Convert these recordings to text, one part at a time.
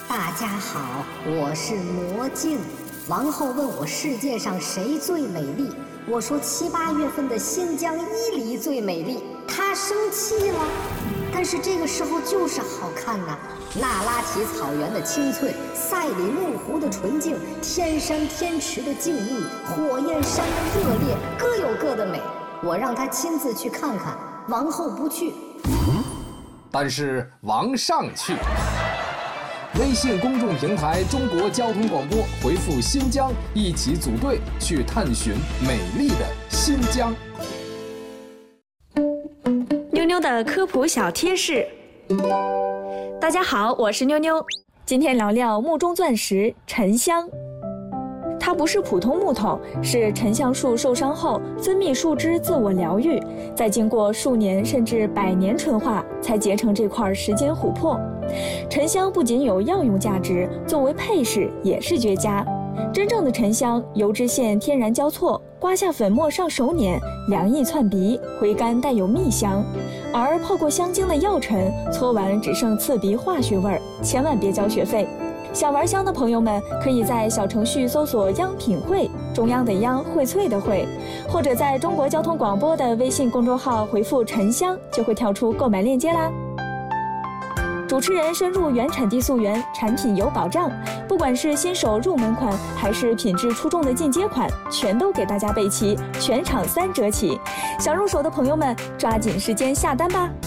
大家好，我是魔镜。王后问我世界上谁最美丽，我说7、8月份的新疆伊犁最美丽。她生气了，但是这个时候就是好看呐。那拉提草原的青翠，赛里木湖的纯净，天山天池的静谧，火焰山的热烈，各有各的美。我让她亲自去看看，王后不去。 但是王上去。微信公众平台中国交通广播回复新疆，一起组队去探寻美丽的新疆。 妞妞的科普小贴士。大家好，我是妞妞，今天聊聊木中钻石沉香。它不是普通木头，是沉香树受伤后分泌树脂自我疗愈，再经过数年甚至100年纯化，才结成这块时间琥珀。沉香不仅有药用价值，作为配饰也是绝佳。真正的沉香，油脂线天然交错，刮下粉末上手捻，凉意窜鼻，回甘带有蜜香。而泡过香精的药尘，搓完只剩刺鼻化学味儿，千万别交学费。想玩香的朋友们，可以在小程序搜索“央品汇”，中央的央，荟萃的荟，或者在中国交通广播的微信公众号回复“沉香”，就会跳出购买链接啦。主持人深入原产地溯源，产品有保障，不管是新手入门款，还是品质出众的进阶款，全都给大家备齐，全场3折起。想入手的朋友们，抓紧时间下单吧。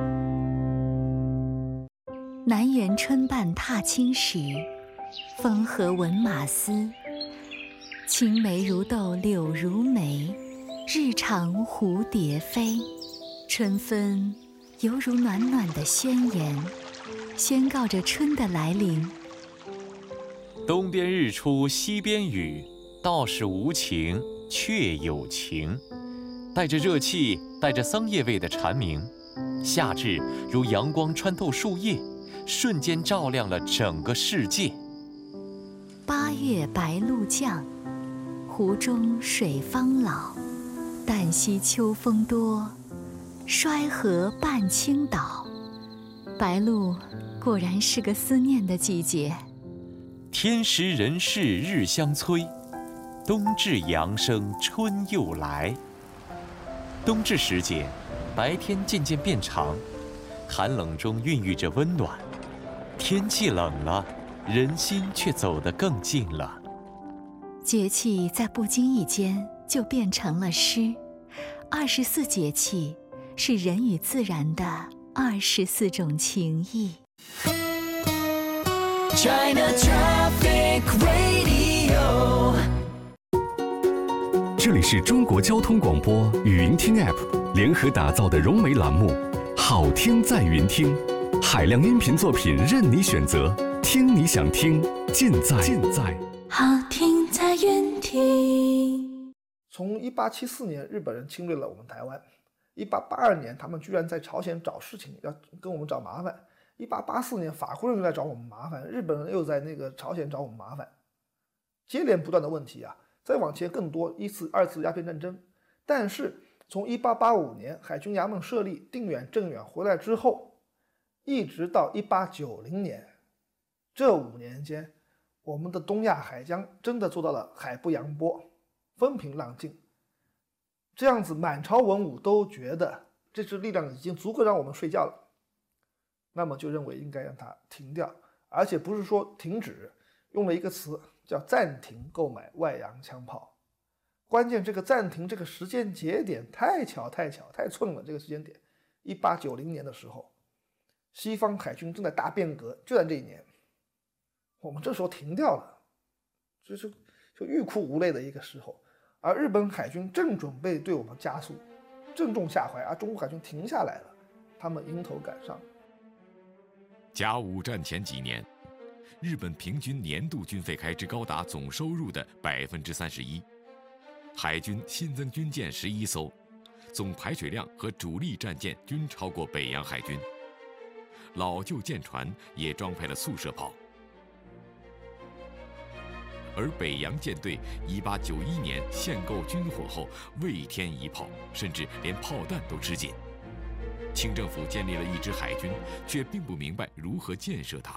南园春半踏青时，风和闻马嘶。青梅如豆柳如眉，日长蝴蝶飞。春分犹如暖暖的宣言，宣告着春的来临。 东边日出西边雨，道是无晴却有晴。带着热气，带着桑叶味的蝉鸣，夏至如阳光穿透树叶，瞬间照亮了整个世界。 8月白露降，湖中水方老。旦夕秋风多，衰河半倾倒。白露果然是个思念的季节。 天时人事日相催，冬至阳生春又来。冬至时节，白天渐渐变长，寒冷中孕育着温暖。天气冷了，人心却走得更近了。 节气在不经意间就变成了诗。24节气是人与自然的24种情谊。 China Traffic Radio。 这里是中国交通广播语音听 App 联合打造的融媒栏目，好听在云听，海量音频作品任你选择，听你想听，尽在好听在云听。 从1874年日本人侵略了我们台湾，1882年他们居然在朝鲜找事情，要跟我们找麻烦。1884年法国人又来找我们麻烦，日本人又在那个朝鲜找我们麻烦，接连不断的问题啊！再往前更多，1次、2次鸦片战争。但是从1885年海军衙门设立，定远、郑远回来之后，一直到1890年，这5年间，我们的东亚海疆真的做到了海不扬波，风平浪静。这样子满朝文武都觉得这支力量已经足够让我们睡觉了，那么就认为应该让它停掉，而且不是说停止，用了一个词叫暂停购买外洋枪炮。关键这个暂停这个时间节点太巧太寸了。这个时间点1890年的时候，西方海军正在大变革，就在这一年，我们这时候停掉了，就欲哭无泪的一个时候。而日本海军正准备对我们加速，正中下怀，而中国海军停下来了，他们迎头赶上。 甲午战前几年，日本平均年度军费开支高达总收入的31%，海军新增军舰11艘，总排水量和主力战舰均超过北洋海军，老旧舰船也装配了速射炮。而北洋舰队1891年限购军火后，未添一炮，甚至连炮弹都吃紧。清政府建立了一支海军，却并不明白如何建设它。